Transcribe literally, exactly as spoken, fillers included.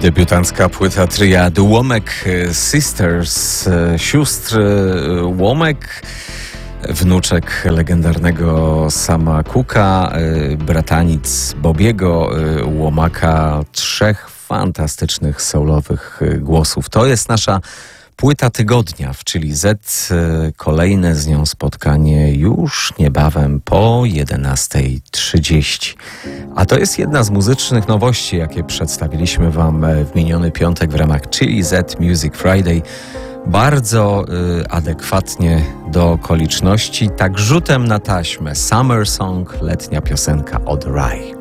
Debiutancka płyta triady Łomek Sisters, sióstr Łomek, wnuczek legendarnego Sama Cooka, bratanic Bobiego Łomaka, trzech fantastycznych soulowych głosów. To jest nasza płyta tygodnia w Chili Z. Kolejne z nią spotkanie już niebawem po jedenastej trzydzieści. A to jest jedna z muzycznych nowości, jakie przedstawiliśmy Wam w miniony piątek w ramach Chili Z Music Friday. Bardzo y, adekwatnie do okoliczności, tak rzutem na taśmę. Summer Song, letnia piosenka od Rai.